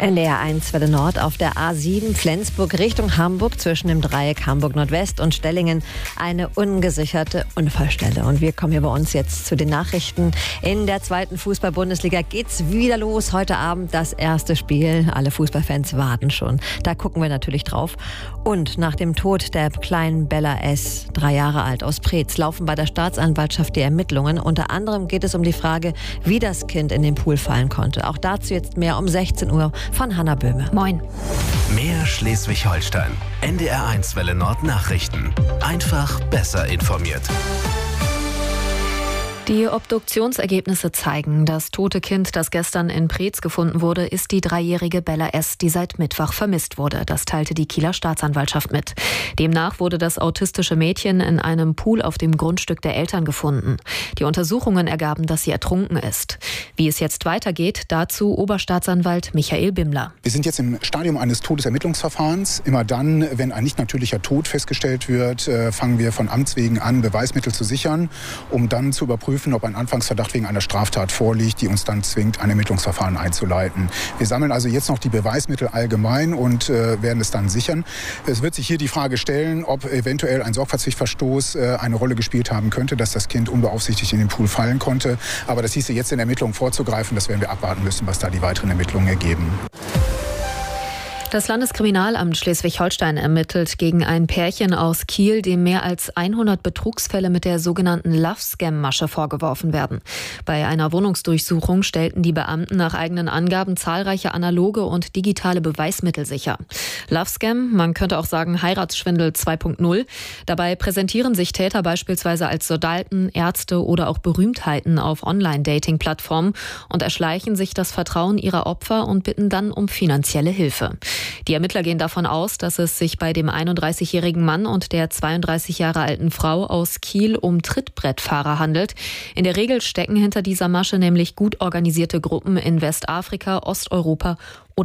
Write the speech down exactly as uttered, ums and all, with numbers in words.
N D R eins Welle Nord auf der A sieben Flensburg Richtung Hamburg zwischen dem Dreieck Hamburg Nordwest und Stellingen eine ungesicherte Unfallstelle. Und wir kommen hier bei uns jetzt zu den Nachrichten. In der zweiten Fußball-Bundesliga geht's wieder los. Heute Abend das erste Spiel. Alle Fußballfans warten schon. Da gucken wir natürlich drauf. Und nach dem Tod der kleinen Bella S., drei Jahre alt, aus Preetz, laufen bei der Staatsanwaltschaft die Ermittlungen. Unter anderem geht es um die Frage, wie das Kind in den Pool fallen konnte. Auch dazu jetzt mehr um sechzehn Uhr von Hanna Böhme. Moin. Mehr Schleswig-Holstein. N D R eins Welle Nord Nachrichten. Einfach besser informiert. Die Obduktionsergebnisse zeigen, das tote Kind, das gestern in Preetz gefunden wurde, ist die dreijährige Bella S., die seit Mittwoch vermisst wurde. Das teilte die Kieler Staatsanwaltschaft mit. Demnach wurde das autistische Mädchen in einem Pool auf dem Grundstück der Eltern gefunden. Die Untersuchungen ergaben, dass sie ertrunken ist. Wie es jetzt weitergeht, dazu Oberstaatsanwalt Michael Bimmler. Wir sind jetzt im Stadium eines Todesermittlungsverfahrens. Immer dann, wenn ein nicht natürlicher Tod festgestellt wird, fangen wir von Amts wegen an, Beweismittel zu sichern, um dann zu überprüfen, ob ein Anfangsverdacht wegen einer Straftat vorliegt, die uns dann zwingt, ein Ermittlungsverfahren einzuleiten. Wir sammeln also jetzt noch die Beweismittel allgemein und äh, werden es dann sichern. Es wird sich hier die Frage stellen, ob eventuell ein Sorgfaltspflichtverstoß äh, eine Rolle gespielt haben könnte, dass das Kind unbeaufsichtigt in den Pool fallen konnte. Aber das hieße jetzt in Ermittlungen vorzugreifen, das werden wir abwarten müssen, was da die weiteren Ermittlungen ergeben. Das Landeskriminalamt Schleswig-Holstein ermittelt gegen ein Pärchen aus Kiel, dem mehr als hundert Betrugsfälle mit der sogenannten Love-Scam-Masche vorgeworfen werden. Bei einer Wohnungsdurchsuchung stellten die Beamten nach eigenen Angaben zahlreiche analoge und digitale Beweismittel sicher. Love-Scam, man könnte auch sagen Heiratsschwindel zwei Punkt null. Dabei präsentieren sich Täter beispielsweise als Soldaten, Ärzte oder auch Berühmtheiten auf Online-Dating-Plattformen und erschleichen sich das Vertrauen ihrer Opfer und bitten dann um finanzielle Hilfe. Die Ermittler gehen davon aus, dass es sich bei dem einunddreißigjährigen Mann und der zweiunddreißig Jahre alten Frau aus Kiel um Trittbrettfahrer handelt. In der Regel stecken hinter dieser Masche nämlich gut organisierte Gruppen in Westafrika, Osteuropa oder